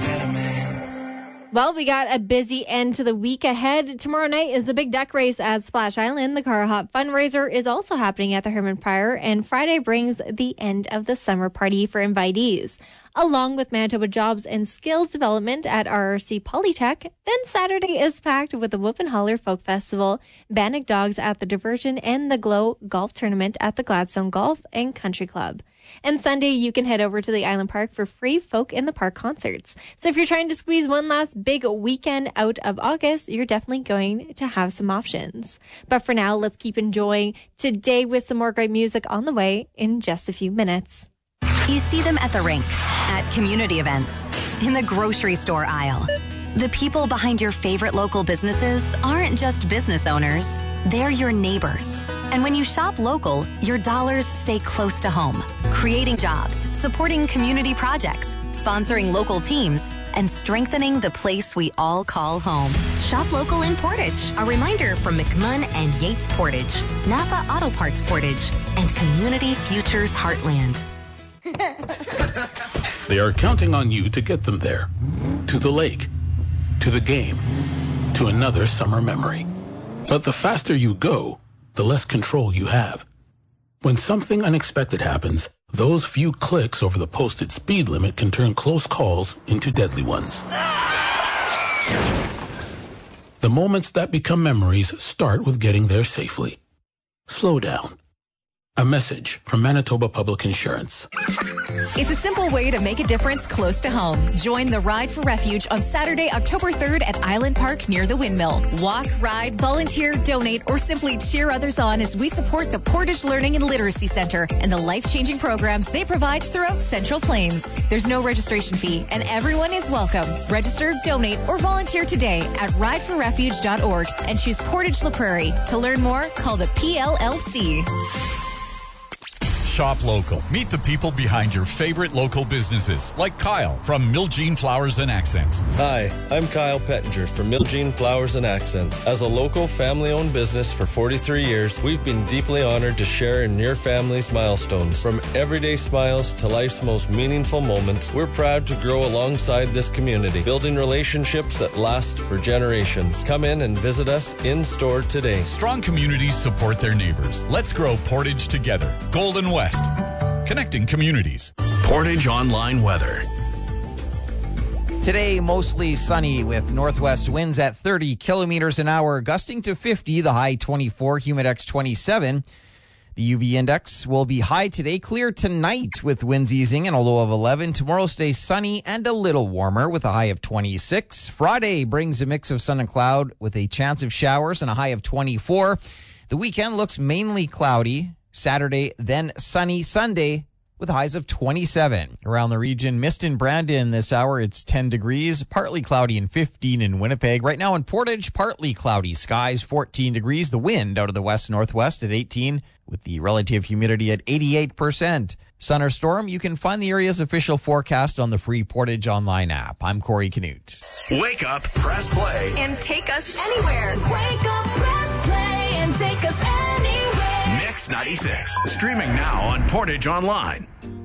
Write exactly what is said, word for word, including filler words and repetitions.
Well, we got a busy end to the week ahead. Tomorrow night is the big duck race at Splash Island. The Car Hop fundraiser is also happening at the Herman Pryor, and Friday brings the end of the summer party for invitees. Along with Manitoba Jobs and Skills Development at R R C Polytech, then Saturday is packed with the Whoop and Holler Folk Festival, Bannock Dogs at the Diversion, and the Glow Golf Tournament at the Gladstone Golf and Country Club. And Sunday, you can head over to the Island Park for free Folk in the Park concerts. So if you're trying to squeeze one last big weekend out of August, you're definitely going to have some options. But for now, let's keep enjoying today with some more great music on the way in just a few minutes. You see them at the rink, at community events, in the grocery store aisle. The people behind your favorite local businesses aren't just business owners, they're your neighbors. And when you shop local, your dollars stay close to home, creating jobs, supporting community projects, sponsoring local teams, and strengthening the place we all call home. Shop local in Portage. A reminder from McMunn and Yates Portage, Napa Auto Parts Portage, and Community Futures Heartland. They are counting on you to get them there. To the lake, to the game, to another summer memory. But the faster you go, the less control you have. When something unexpected happens, those few clicks over the posted speed limit can turn close calls into deadly ones. The moments that become memories start with getting there safely. Slow down. A message from Manitoba Public Insurance. It's a simple way to make a difference close to home. Join the Ride for Refuge on Saturday, October third at Island Park near the Windmill. Walk, ride, volunteer, donate, or simply cheer others on as we support the Portage Learning and Literacy Center and the life-changing programs they provide throughout Central Plains. There's no registration fee and everyone is welcome. Register, donate, or volunteer today at ride for refuge dot org and choose Portage La Prairie. To learn more, call the P L L C. Shop local. Meet the people behind your favorite local businesses, like Kyle from Miljean Flowers and Accents. Hi, I'm Kyle Pettinger from Miljean Flowers and Accents. As a local family-owned business for forty-three years, we've been deeply honored to share in your family's milestones. From everyday smiles to life's most meaningful moments, we're proud to grow alongside this community, building relationships that last for generations. Come in and visit us in-store today. Strong communities support their neighbors. Let's grow Portage together. Golden West. Connecting communities. Portage Online weather. Today, mostly sunny with northwest winds at thirty kilometers an hour, gusting to fifty, the high twenty-four, humidex twenty-seven. The U V index will be high today, clear tonight with winds easing and a low of eleven. Tomorrow stays sunny and a little warmer with a high of twenty-six. Friday brings a mix of sun and cloud with a chance of showers and a high of twenty-four. The weekend looks mainly cloudy. Saturday, then sunny Sunday with highs of twenty-seven. Around the region, mist in Brandon this hour, it's ten degrees, partly cloudy and fifteen in Winnipeg. Right now in Portage, partly cloudy skies, fourteen degrees. The wind out of the west-northwest at eighteen, with the relative humidity at eighty-eight percent. Sun or storm, you can find the area's official forecast on the free Portage Online app. I'm Corey Canute. Wake up, press play, And take us anywhere. Wake up, press play, and take us anywhere. Mix ninety-six. Streaming now on Portage Online.